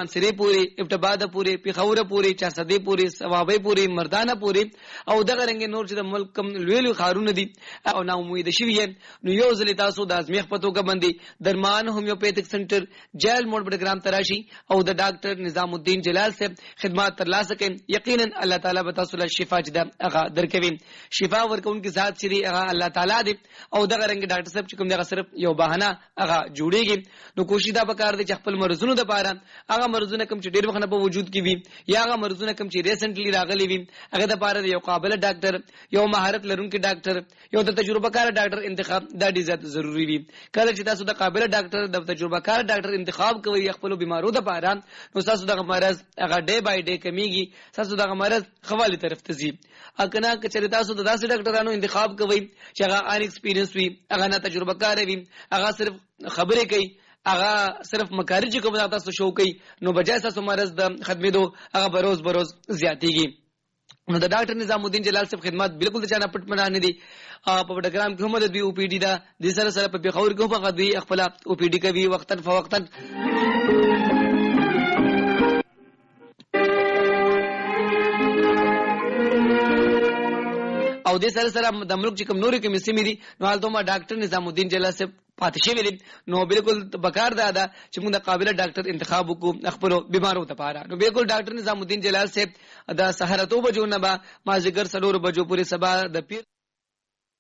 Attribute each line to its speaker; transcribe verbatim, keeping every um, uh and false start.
Speaker 1: مانسری پوری ابتباد پوری پیښور پوری چارسدی پوری ثوابی پوری مردانه پوری او دغه رنګ نور چې د ملک کم لویلو خارونه دي او نا امید شي نو یو ځل تاسو د ازمیخ پتو کا باندې درمان هومیوپیتھک سنټر جیل موډ بډګرام تراشی او د ډاکټر نظام الدین جلال سے خدمات ترلاسه کړئ یقینا الله تعالی به تاسو له شفا جدا هغه درکوي شفا ورکون کی ذات شری هغه الله تعالی دی او دغه رنګ ډاکټر صاحب چې کوم دغه صرف یو بهانه هغه جوړیږي نو کوشش دا وکړ دي چې خپل مرزونو د پاره هغه مرزونه کوم چې ډیر وخت په وجود کې وي یا هغه مرزونه کوم چې ریسنټلی راغلي وي هغه د پاره یو قابل ډاکټر یو مهارت لرونکي ډاکټر یو د تجربه کار ډاکټر انتخاب دا ډیر زیات ضروری وي کله چې تاسو د قابل ډاکټر د تجربه کار ډاکټر انتخاب کوئ خپل بیمارو د پاره نو تاسو د مرز هغه ډے بای ډے کمیږي تاسو د مرز خوالی طرف ته ځي اګنا چې تاسو د داسې ډاکټرانو انتخاب کوئ چې هغه ان ایکسپیرینس وي هغه نه تجربه کار وي هغه صرف خبرې کوي هغه صرف مکارج کوم تاسو شو کوي نو بجای تاسو مرز د خدمتو هغه بروز بروز زیاتیږي نو د ډاکټر نظام الدین جلال صاحب خدمات بالکل د چانه پټ منه نه دي په ډګرام کې هم د بي او پی ډي دا د سره سره په پیښور کې په غدوی خپل او پی ډي کوي وختن فوقتن او د سره سره د ملک چې کوم نوري کوم سیمې دي نو حالته ما ډاکټر نظام الدین جلال صاحب پاتې شوی نو بالکل بکار دا ده چې موږ د قابل ډاکټر انتخاب وکړو خپل بیمارو لپاره نو بالکل ډاکټر نظام الدین جلال صاحب د سحر تو بجو نه با ما ذکر سلور بجو پوری سبا د پیر